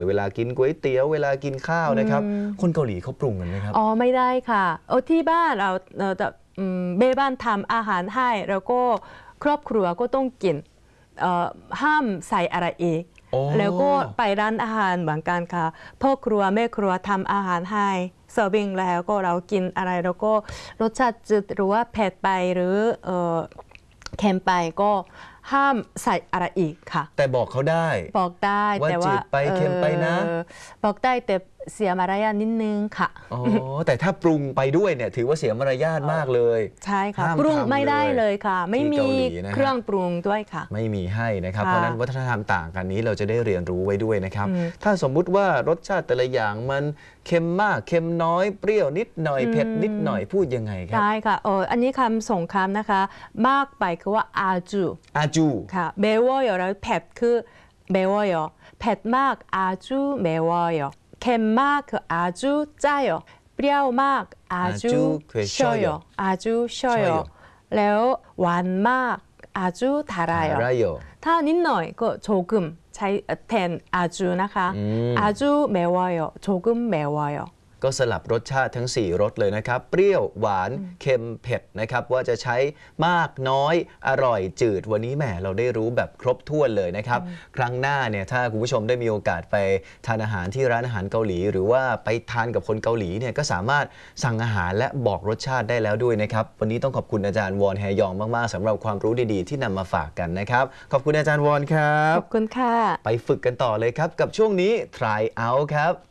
เวลากินก๋วยเตี๋ยวเวลากินข้าวนะครับคนเกาหลีเขาปรุงกันไหมครับไม่ได้ค่ะที่บ้านเราแม่บ้านทำอาหารให้แล้วก็ครอบครัวก็ต้องกินห้ามใส่อะไรอีกแล้วก็ไปร้านอาหารเหมือนกันค่ะพ่อครัวแม่ครัวทำอาหารให้เสิร์ฟแล้วก็เรากินอะไรแล้วก็รสชาติจืดหรือว่าเผ็ดไปหรือเค็มไปก็ห้ามใส่อะไรอีกค่ะแต่บอกเขาได้บอกได้แต่ว่าจืดไปเค็มไปนะบอกได้แต่เสียมารยาทนิดนึงค่ะแต่ถ้าปรุงไปด้วยเนี่ยถือว่าเสียมารยาทมากเลยใช่ค่ะปรุงไม่ได้เลยค่ะไม่มีเครื่องปรุงด้วยค่ะไม่มีให้นะครับเพราะนั้นวัฒนธรรมต่างกันนี้เราจะได้เรียนรู้ไว้ด้วยนะครับถ้าสมมุติว่ารสชาติแต่ละอย่างมันเค็มมากเค็มน้อยเปรี้ยวนิดหน่อยเผ็ดนิดหน่อยพูดยังไงครับใช่ค่ะอันนี้คำสงครามนะคะมากไปคือว่าอาจูค่ะเมวอยแล้วเผ็ดคือเมวอยเผ็ดมากอาจูเมวอยเค็มมากคืออาจูจ้ายเปรี้ยวมากอาจูชอยอาจูชอยแล้วหวานมากอาจูทารายถ้านิดหน่อยก็โชกุมใช้แทนอาจูนะคะอาจูเมวอยโชกุมเมวอยก็สลับรสชาติทั้ง4รสเลยนะครับเปรี้ยวหวานเค็มเผ็ดนะครับว่าจะใช้มากน้อยอร่อยจืดวันนี้แหมเราได้รู้แบบครบถ้วนเลยนะครับครั้งหน้าเนี่ยถ้าคุณผู้ชมได้มีโอกาสไปทานอาหารที่ร้านอาหารเกาหลีหรือว่าไปทานกับคนเกาหลีเนี่ยก็สามารถสั่งอาหารและบอกรสชาติได้แล้วด้วยนะครับวันนี้ต้องขอบคุณอาจารย์วอนแฮยองมากๆสำหรับความรู้ดีๆที่นำมาฝากกันนะครับขอบคุณอาจารย์วอนครับขอบคุณค่ะไปฝึกกันต่อเลยครับกับช่วงนี้ try out ครับ